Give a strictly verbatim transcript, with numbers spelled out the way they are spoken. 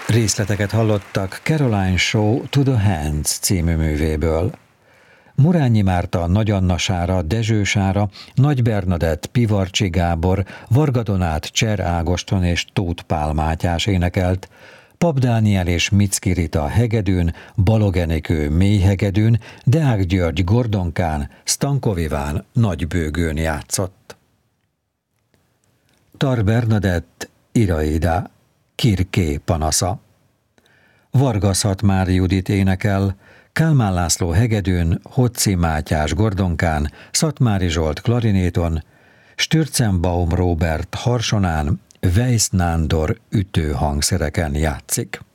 Részleteket hallottak Caroline Shaw To The Hands című művéből. Murányi Márta, Nagy Anna Sára, Dezső Sára, Nagy Bernadett, Pivarcsi Gábor, Varga Donát, Cser Ágoston és Tóth Pál Mátyás énekelt, Pap Dániel és Micki Rita hegedűn, Balog Enikő mélyhegedűn, Deák György gordonkán, Stankow Iván nagybőgőn játszott. Tar Bernadett, Iraida, Kirké panasza. Vargas Hatmári Judit énekel, Kálmán László hegedűn, Hoci Mátyás gordonkán, Szatmári Zsolt klarinéton, Stürzenbaum Róbert harsonán, Weiss Nándor ütőhangszereken játszik.